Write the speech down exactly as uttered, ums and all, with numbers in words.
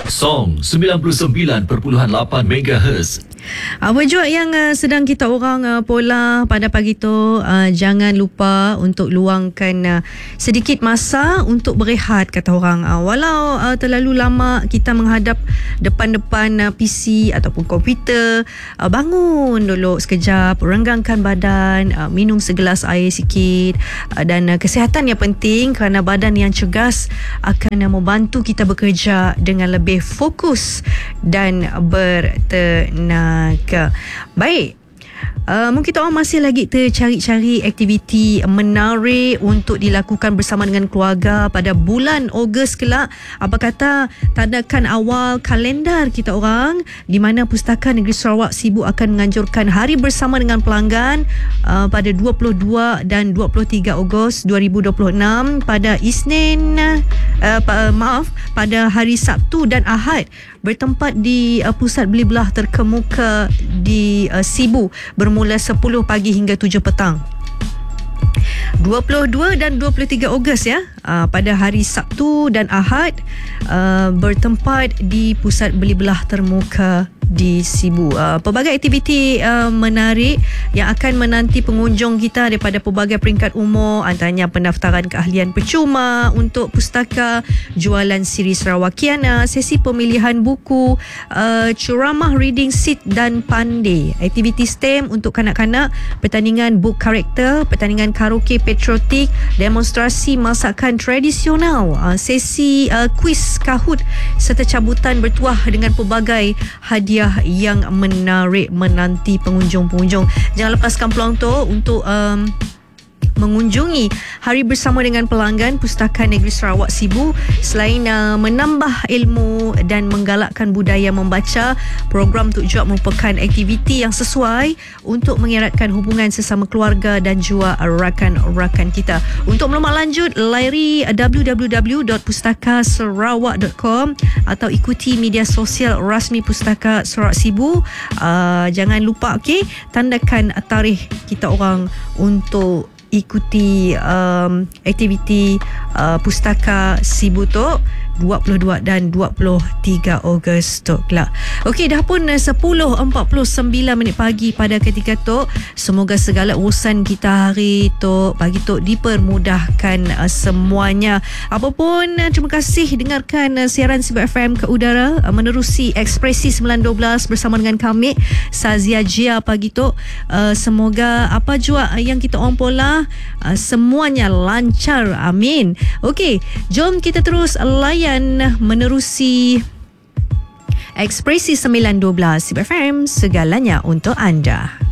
Song sembilan puluh sembilan perpuluhan lapan megahertz. Apa jua yang uh, sedang kita orang uh, pola pada pagi tu, uh, jangan lupa untuk luangkan uh, sedikit masa untuk berehat, kata orang. Uh, walau uh, terlalu lama kita menghadap depan-depan uh, P C ataupun komputer, uh, bangun dulu sekejap, renggangkan badan, uh, minum segelas air sikit, uh, dan uh, kesihatan yang penting kerana badan yang cergas akan uh, membantu kita bekerja dengan lebih fokus dan bertenaga. Baik, Uh, mungkin kita orang masih lagi tercari-cari aktiviti menarik untuk dilakukan bersama dengan keluarga pada bulan Ogos kelak. Apa kata tandakan awal kalendar kita orang, di mana Pustaka Negeri Sarawak Sibu akan menganjurkan hari bersama dengan pelanggan uh, pada dua puluh dua dan dua puluh tiga Ogos dua ribu dua puluh enam pada Isnin, uh, pa, maaf pada hari Sabtu dan Ahad, bertempat di uh, pusat beli belah terkemuka di uh, Sibu bermula sepuluh pagi hingga tujuh petang. dua puluh dua dan dua puluh tiga Ogos ya, uh, pada hari Sabtu dan Ahad, uh, bertempat di pusat beli belah terkemuka di Sibu. Uh, pelbagai aktiviti uh, menarik yang akan menanti pengunjung kita daripada pelbagai peringkat umur, antaranya pendaftaran keahlian percuma untuk pustaka, jualan siri Sarawakiana, sesi pemilihan buku, uh, ceramah reading seat dan pandai, aktiviti STEM untuk kanak-kanak, pertandingan book karakter, pertandingan karaoke patriotik, demonstrasi masakan tradisional, uh, sesi uh, kuis Kahoot serta cabutan bertuah dengan pelbagai hadiah yang menarik menanti pengunjung-pengunjung. Jangan lepaskan peluang tu untuk um, mengunjungi hari bersama dengan pelanggan Pustaka Negeri Sarawak Sibu. Selain uh, menambah ilmu dan menggalakkan budaya membaca, program tu juga merupakan aktiviti yang sesuai untuk mengeratkan hubungan sesama keluarga dan juga rakan-rakan kita. Untuk maklumat lanjut, layari w w w dot pustaka sarawak dot com atau ikuti media sosial rasmi Pustaka Sarawak Sibu. Uh, jangan lupa, okey, tandakan tarikh kita orang untuk ikuti um, aktiviti uh, Pustaka Sibu tu dua puluh dua dan dua puluh tiga Ogos tu kelak. Okey, dah pun sepuluh empat puluh sembilan minit pagi pada ketika tu. Semoga segala urusan kita hari tu, pagi tu, dipermudahkan uh, semuanya. Apapun, uh, terima kasih dengarkan uh, siaran Sibu F M ke udara, uh, menerusi Ekspresi sembilan dua belas bersama dengan kami Sazia Jia pagi tu. Uh, semoga apa jua yang kita orang pola, uh, semuanya lancar, amin. Okey, jom kita terus layan menerusi Ekspresi sembilan dua belas Sibu F M, segalanya untuk anda.